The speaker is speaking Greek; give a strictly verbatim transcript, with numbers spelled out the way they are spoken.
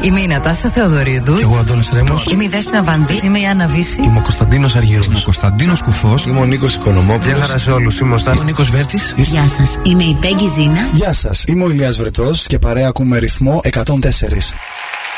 Είμαι η Νατάσα Θεοδωρίδου. Και εγώ Αντώνης Ρέμος. Είμαι η Δέσποινα Βανδύ. Είμαι η Άννα Βύση. Είμαι ο Κωνσταντίνος Αργυρός. Είμαι ο Κωνσταντίνος Κουφός. Είμαι ο Νίκος Οικονομόπουλος. Γεια χαρά σε όλους. Είμαι ο Στάνης. Είμαι ο Νίκος Βέρτης. Γεια σας. Είμαι η Πέγγι Ζήνα. Γεια σας. Είμαι ο Ηλίας Βρετός και παρέα ακούμε ρυθμό εκατόν τέσσερα.